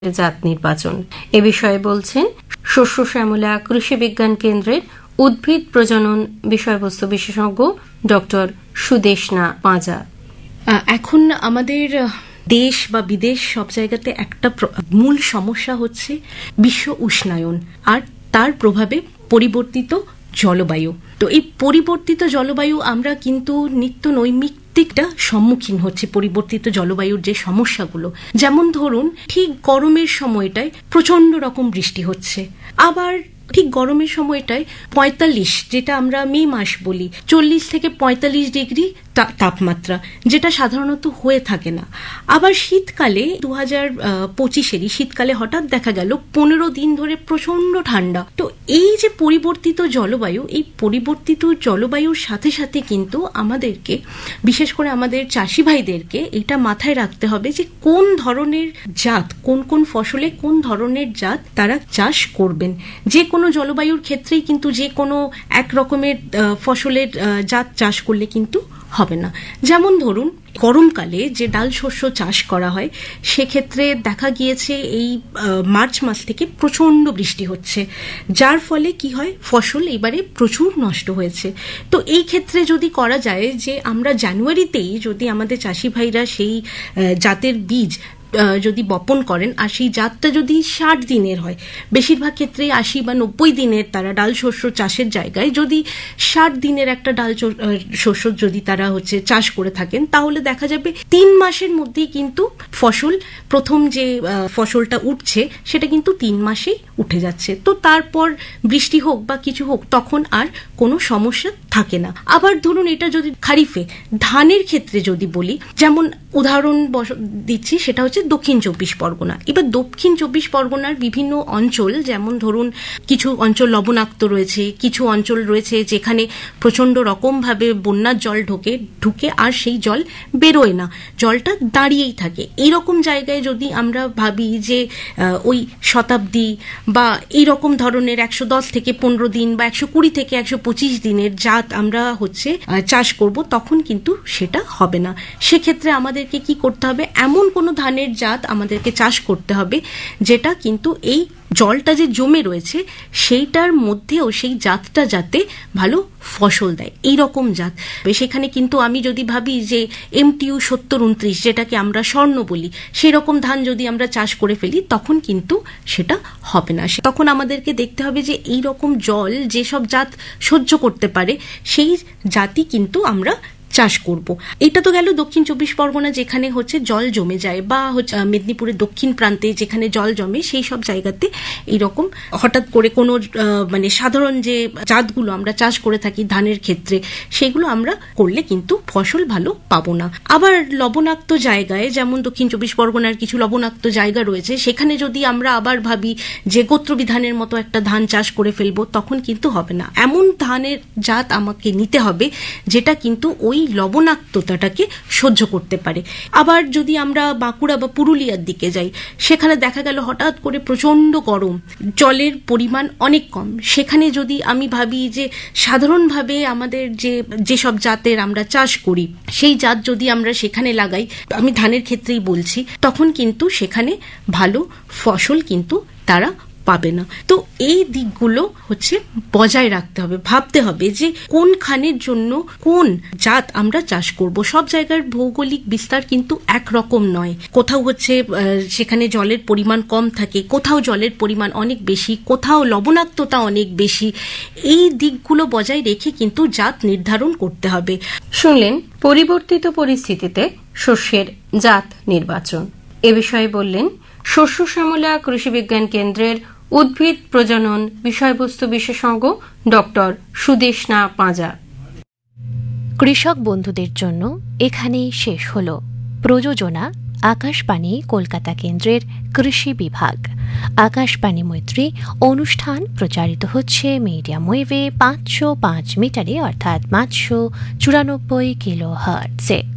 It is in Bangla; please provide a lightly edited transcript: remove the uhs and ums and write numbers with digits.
জাত নির্বাচন এ বিষয়ে বলছেন শস্য শ্যামলা কৃষি বিজ্ঞান কেন্দ্রের উদ্ভিদ প্রজনন বিষয়বস্তু বিশেষজ্ঞ ডক্টর সুদেষ্ণা পাঁজা। এখন আমাদের দেশ বা বিদেশ সব জায়গাতে একটা মূল সমস্যা হচ্ছে বিশ্ব উষ্ণায়ন আর তার প্রভাবে পরিবর্তিত জলবায়ু। তো এই পরিবর্তিত জলবায়ু আমরা কিন্তু নিত্য নৈমিত্তিকটা সম্মুখীন হচ্ছে পরিবর্তিত জলবায়ুর যে সমস্যাগুলো, যেমন ধরুন ঠিক গরমের সময়টায় প্রচন্ড রকম বৃষ্টি হচ্ছে, আবার ঠিক গরমের সময়টায় ৪৫, যেটা আমরা মে মাস বলি, ৪০ থেকে ৪৫ ডিগ্রি তাপমাত্রা, যেটা সাধারণত হয়ে থাকে না। আবার শীতকালে ২০২৫-এরই শীতকালে হঠাৎ দেখা গেল ১৫ দিন ধরে প্রচন্ড ঠান্ডা। তো এই যে পরিবর্তিত জলবায়ু, এই পরিবর্তিত জলবায়ুর সাথে সাথে কিন্তু আমাদেরকে, বিশেষ করে আমাদের চাষি ভাইদেরকে এটা মাথায় রাখতে হবে যে কোন ধরনের জাত, কোন কোন ফসলে কোন ধরনের জাত তারা চাষ করবেন। যে কোনো জলবায়ুর ক্ষেত্রেই কিন্তু যে কোনো এক রকমের ফসলের জাত চাষ করলে কিন্তু হবে না। যেমন ধরুন গরমকালে যে ডাল শস্য চাষ করা হয়, সেক্ষেত্রে দেখা গিয়েছে এই মার্চ মাস থেকে প্রচন্ড বৃষ্টি হচ্ছে, যার ফলে কি হয়, ফসল এবারে প্রচুর নষ্ট হয়েছে। তো এই ক্ষেত্রে যদি করা যায় যে আমরা জানুয়ারিতেই যদি আমাদের চাষি ভাইরা সেই জাতের বীজ যদি বপন করেন, আর সেই জাতটা যদি ৬০ দিনের হয়, বেশিরভাগ ক্ষেত্রে ৮০ বা ৯০ দিনের তারা ডাল শস্য চাষের জায়গায় যদি ৬০ দিনের একটা ডাল শস্য যদি তারা চাষ করে থাকেন, তাহলে দেখা যাবে ৩ মাসের মধ্যেই কিন্তু ফসল, প্রথম যে ফসলটা উঠছে সেটা কিন্তু ৩ মাসেই উঠে যাচ্ছে। তো তারপর বৃষ্টি হোক বা কিছু হোক, তখন আর কোনো সমস্যা থাকে না। আবার ধরুন এটা যদি খারিফে ধানের ক্ষেত্রে যদি বলি, যেমন উদাহরণ দিচ্ছি, সেটা হচ্ছে দক্ষিণ ২৪ পরগনা। এবার দক্ষিণ ২৪ পরগনার বিভিন্ন অঞ্চল, যেমন ধরুন কিছু অঞ্চল লবণাক্ত রয়েছে, কিছু অঞ্চল রয়েছে যেখানে প্রচন্ড রকমভাবে বন্যার জল ঢুকে আর সেই জল বেরোয় না, জলটা দাঁড়িয়েই থাকে। এইরকম জায়গায় যদি আমরা ভাবি যে ওই শতাব্দী বা এইরকম ধরনের ১১০ থেকে ১৫ দিন বা ১২০ থেকে ১২৫ দিনের জাত আমরা চাষ করব, তখন কিন্তু সেটা হবে না। সেক্ষেত্রে আমাদেরকে কি করতে হবে, এমন কোনো ধানের জাত আমাদেরকে চাষ করতে হবে যেটা কিন্তু এই জলটা যে জমে রয়েছে সেইটার মধ্যেও সেই জাতটা যাতে ভালো ফসল দেয়, এইরকম জাত। সেখানে কিন্তু আমি যদি ভাবি যে MTU ৭০-২৯, যেটাকে আমরা স্বর্ণ বলি, সেই রকম ধান যদি আমরা চাষ করে ফেলি, তখন কিন্তু সেটা হবে না। তখন আমাদেরকে দেখতে হবে যে এই রকম জল যেসব জাত সহ্য করতে পারে সেই জাতই কিন্তু আমরা চাষ করব। এটা তো গেল দক্ষিণ ২৪ পরগনা, যেখানে জল জমে যায়, বা মেদিনীপুরের দক্ষিণ প্রান্তে যেখানে জল জমে, সেই সব জায়গাতে এইরকম হঠাৎ করে কোনো সাধারণ যে জাতগুলো আমরা চাষ করে থাকি ধানের ক্ষেত্রে, সেগুলো আমরা করলে কিন্তু ফসল ভালো পাবো না। আবার লবণাক্ত জায়গায়, যেমন দক্ষিণ ২৪ পরগনার কিছু লবণাক্ত জায়গা রয়েছে, সেখানে যদি আমরা আবার ভাবি যে গোত্রবিধানের মতো একটা ধান চাষ করে ফেলবো, তখন কিন্তু হবে না। এমন ধানের জাত আমাকে নিতে হবে যেটা কিন্তু ওই লবণাক্ততাটাকে সহ্য করতে পারে। আবার যদি আমরা বাঁকুড়া বা পুরুলিয়ার দিকে যাই, সেখানে দেখা গেল হঠাৎ করে প্রচন্ড গরম, জলের পরিমাণ অনেক কম। সেখানে যদি আমি ভাবি যে সাধারণভাবে আমাদের যেসব জাতের আমরা চাষ করি, সেই জাত যদি আমরা সেখানে লাগাই, আমি ধানের ক্ষেত্রেই বলছি, তখন কিন্তু সেখানে ভালো ফসল কিন্তু তারা পাবে না। তো এই দিকগুলো বজায় রাখতে হবে, ভাবতে হবে যে কোন খানের জন্য কোন জাত আমরা চাষ করব। সব জায়গার ভৌগোলিক বিস্তার কিন্তু একরকম নয়, কোথাও সেখানে জলের পরিমাণ কম থাকে, কোথাও জলের পরিমাণ অনেক বেশি, কোথাও লবণাক্ততা অনেক বেশি। এই দিকগুলো বজায় রেখে কিন্তু জাত নির্ধারণ করতে হবে। শুনলেন পরিবর্তিত পরিস্থিতিতে শস্যের জাত নির্বাচন। এ বিষয়ে বললেন শস্য শ্যামলা কৃষি বিজ্ঞান কেন্দ্রের উদ্ভিদ প্রজনন বিষয়বস্তু বিশেষজ্ঞ ডক্টর সুদেষ্ণা পাঁজা। কৃষক বন্ধুদের জন্য এখানেই শেষ হল প্রযোজনা আকাশবাণী কলকাতা কেন্দ্রের কৃষি বিভাগ। আকাশবাণী মৈত্রী অনুষ্ঠান প্রচারিত হচ্ছে মিডিয়াম ওয়েভে ৫০৫ মিটারে, অর্থাৎ ৫৯৪ কিলোহার্টজে।